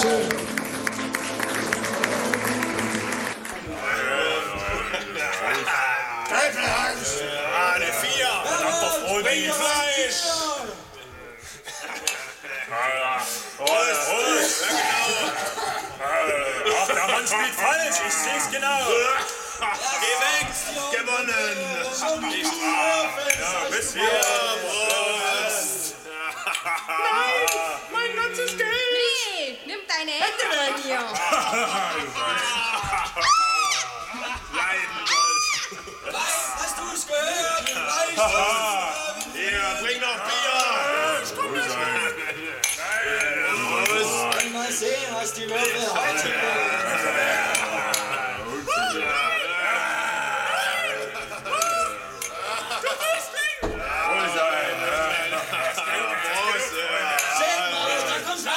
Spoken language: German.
Eine 4. Verdammt doch Brody. Fleisch. Prost. Ja, genau. Ach, der Mann spielt falsch. Ich seh's genau. Geh weg. Gewonnen. Nicht wahr. Ja, bis hier. Prost. Nein, mein ganzes Geld. Nee, nimm deine Hände weg hier. Leiden sollst. Hast du es gehört?